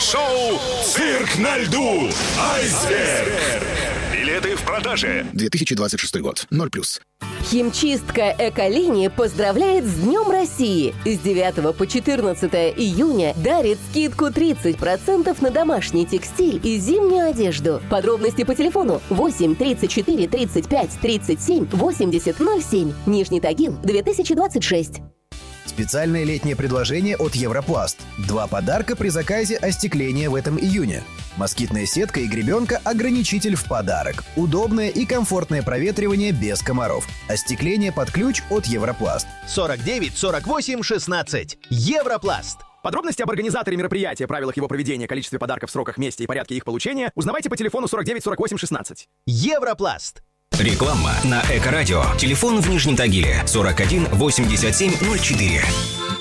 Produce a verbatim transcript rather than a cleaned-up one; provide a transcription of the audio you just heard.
шоу «Цирк на льду». Айсберг. Билеты в продаже. две тысячи двадцать шестой год. ноль плюс. Химчистка «Эколини» поздравляет с Днем России. С девятого по четырнадцатое июня дарит скидку тридцать процентов на домашний текстиль и зимнюю одежду. Подробности по телефону восемь тридцать четыре тридцать пять тридцать семь восемьдесят ноль семь. Нижний Тагил, две тысячи двадцать шесть. Специальное летнее предложение от Европласт. Два подарка при заказе остекления в этом июне. Москитная сетка и гребенка-ограничитель в подарок. Удобное и комфортное проветривание без комаров. Остекление под ключ от Европласт. сорок девять сорок восемь шестнадцать. Европласт. Подробности об организаторе мероприятия, правилах его проведения, количестве подарков, сроках, месте и порядке их получения узнавайте по телефону сорок девять сорок восемь шестнадцать. Европласт. Реклама на Эко-радио. Телефон в Нижнем Тагиле сорок один восемьдесят семь ноль четыре.